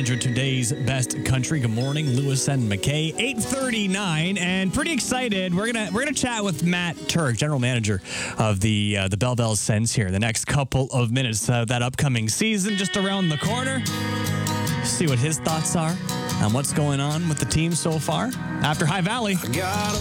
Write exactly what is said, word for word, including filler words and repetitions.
hundred, today's best country. Good morning, Lewis and McKay. eight thirty-nine, and pretty excited. We're gonna we're gonna chat with Matt Turk, general manager of the uh, the Bell Bell Sens here. The next couple of minutes, uh, that upcoming season just around the corner. See what his thoughts are on what's going on with the team so far after High Valley.